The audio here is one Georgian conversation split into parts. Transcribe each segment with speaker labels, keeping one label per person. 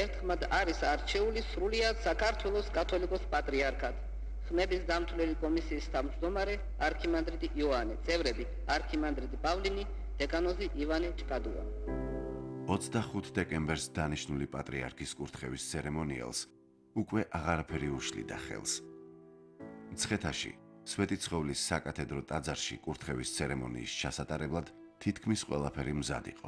Speaker 1: ერთხმად არის არჩეული სრულიად საქართველოს კათოლიკოს პატრიარქად. ხმების დამთვლელი კომისიის თავმჯდომარე არქიმანდრიტი იოანე, წევრები არქიმანდრიტი პავლინი, დეკანოზი ივანე ჭკადუა.
Speaker 2: 25 დეკემბერს დანიშნული პატრიარქის კურთხევის ცერემონიალს უკვე აღარაფერი უშლიდა ხელს. მცხეთაში, სვეტიცხოვლის საკათედრო ტაძარში კურთხევის ცერემონიის ჩასატარებლად თითქმის ყველაფერი მზად იყო.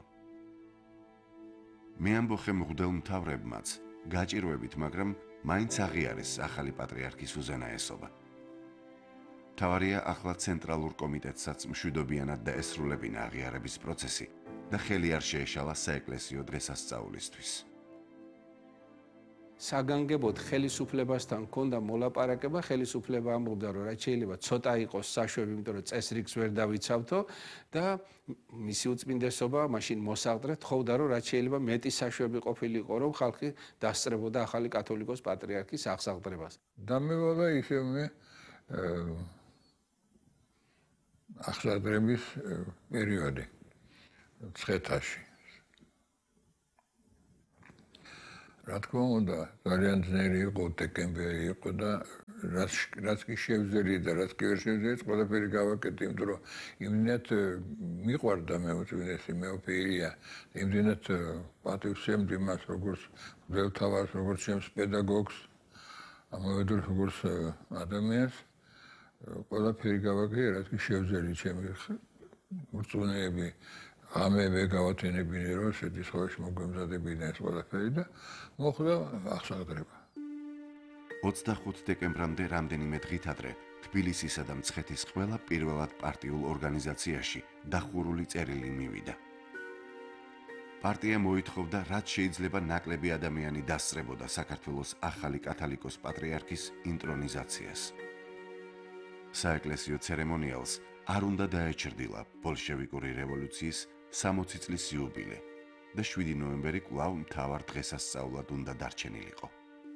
Speaker 2: მეამბოხე მღვდელ მთავრებმაც გაჭირვებით, მაგრამ მაინც აღიარეს ახალი პატრიარქის უზენაესობა. მთავარია ახლა ცენტრალურ კომიტეტსაც მშვიდობიანად დაესრულებინა აღიარების პროცესი და ხელი არ შეეშალა საეკლესიო დღესასწაულისთვის.
Speaker 3: საგანგებოდ ხელისუფლებასთან ჰქონდა მოლაპარაკება, ხელისუფლება ამბობდა, რომ რაც შეიძლება ცოტა იყოს საშვები, იმიტომ რომ წესრიგს ვერ დავიცავთო და მისი უწმინდესობა მაშინ მოსაღდრეთ, თხოვდა რომ რაც შეიძლება მეტი საშვები ყოფილიყო, რომ ხალხი დასწრებოდა ახალი კათოლიკოს პატრიარქის აღსაღდრებას.
Speaker 4: დამევალა ისევე აღსაღდრების პერიოდი მცხეთაში. რა თქმა უნდა, ძალიან ძნელი იყო, დეკემბერი იყო და რაც კი შევძელი და რაც კი ვერ შევძელი, ყველაფერი გავაკეთე, იმიტომ რომ იმდენად მიყვარდა მე უწმინდესი მეოფეილია, იმდენად პატივსცემდი მას როგორც მღვდელმთავარს, როგორც ჩემს პედაგოგს, ამავდროულად როგორც ადამიანს, ყველაფერი გავაკეთე, რაც კი შევძელი ჩემი მორწმუნეები ამევე გავათენებინე, რომ სვეტიცხოველში მოგვემზადებინა ეს ყველაფერი და მოხდა აღსაღდრება.
Speaker 2: 25 დეკემბრამდე რამდენიმე დღით ადრე თბილისისა და მცხეთის ყველა პირველად პარტიულ ორგანიზაციაში დახურული წერილი მივიდა. პარტია მოითხოვდა, რაც შეიძლება ნაკლები ადამიანი დასწრებოდა საქართველოს ახალი კათოლიკოს პატრიარქის ინტრონიზაციას. საეკლესიო ცერემონიალს არ უნდა დაეჩრდილა ბოლშევიკური რევოლუციის 60 წლის იუბილე და 7 ნოემბერი კვლავ მთავარ დღესასწაულად უნდა დარჩენილიყო.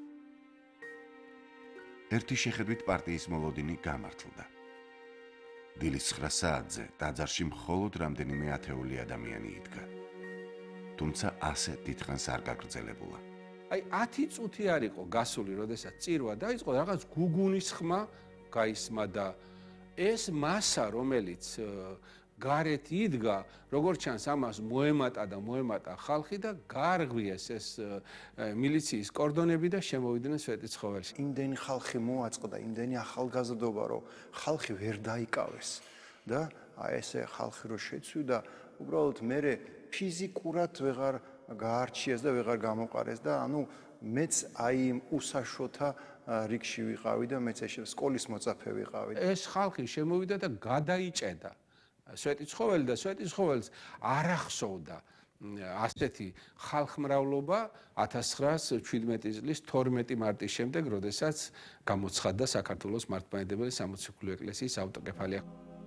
Speaker 2: ერთი შეხედვით პარტიის მოლოდინი გამართლდა. დილის 9 საათზე ტაძარში მხოლოდ რამდენიმე ათეული ადამიანი იდგა. თუმცა ასე დიდხანს არ გაგრძელებულა.
Speaker 3: აი 10 წუთი არ იყო გასული, როდესაც წირვა დაიწყო, რაღაც გუგუნის ხმა გაისმა და ეს მასა, რომელიც გარეთ იდგა, როგორც ჩანს, ამას მოემატა ხალხი და გაარღვიეს ეს მილიციის კორდონები და შემოვიდნენ სვეტიცხოველში.
Speaker 5: იმდენი ხალხი მოაწყდა, იმდენი ახალგაზრდობა, რომ ხალხი ვერ დაიკავეს და აი ესე ხალხი რო შეცვიდა, უბრალოდ მერე ფიზიკურად ვეღარ გაარჩიეს და ვეღარ გამოყარეს და ანუ მეც აი იმ უსაშოთა რიგში ვიყავი და მეც ეს სკოლის მოწაფე ვიყავი.
Speaker 3: ეს ხალხი შემოვიდა და გადაიჭედა სვეტიცხოველი და სვეტიცხოველს არ ახსოვდა ასეთი ხალხმრავლობა 1917 წლის 12 მარტის შემდეგ, როდესაც გამოცხადდა საქართველოს მართლმადიდებელი სამოციქულო ეკლესიის ავტოკეფალია.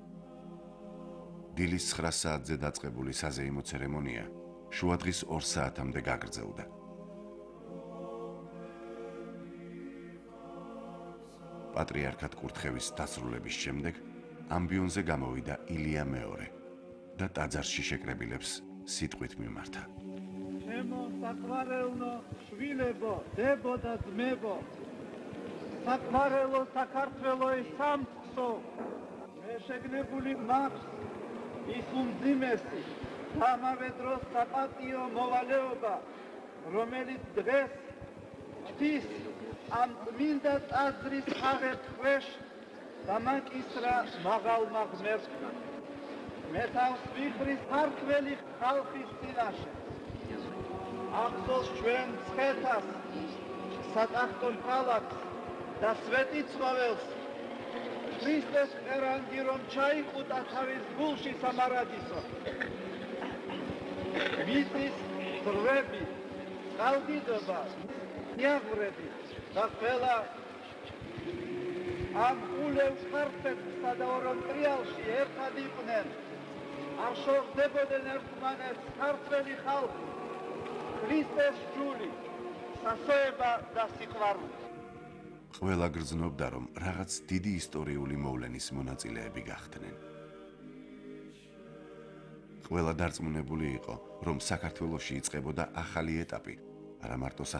Speaker 2: დილის 9 საათზე დაწყებული საზეიმო ცერემონია შუადღის 2 საათამდე გაგრძელდა. პატრიარქად კურთხევის დასრულების შემდეგ ამბიონზე გამოვიდა ილია მეორე და ტაძარში შეკრებილებს სიტყვით მიმართა.
Speaker 6: ჩემო საყვარელო შვილებო, დებო და ძმებო, საყვარელო საქართველოს სამწყსო, მე შეგნებული მაქვს ის უმძიმესი და ამავე დროს საპატიო მოვალეობა, რომელიც დღეს ღვთის ამ წმინდა ტაძრის აღერთქვეშ დამაკისრა მაღალმა ღმერთმა. მე თავს ვიხრის ქართველი ხალხის წინაშე. ახსოვს ჩვენ მცხეთას, სატახტო ქალაქს და სვეტიცხოველს. ქრისტეს ყერანგი რომ ჩაიყუტა თავის გულში სამარადისო. მიწის ძრვები, წყალდიდობა, ნიაღვრები და ყველა ამ ულევს ხარფეთსა და ორონტრიალში ერთად იყვნენ. არ შორდებოდნენ ერთმანეთს ქართველი ხალხი, ქრისტეს ჯული, სასოება და სიყვარული.
Speaker 2: ყველა გრძნობდა, რომ რაღაც დიდი ისტორიული მოვლენის მონაწილეები გახდნენ. ყველა დარწმუნებული იყო, რომ საქართველოში იწყებოდა ახალი ეტაპი, არა მარტო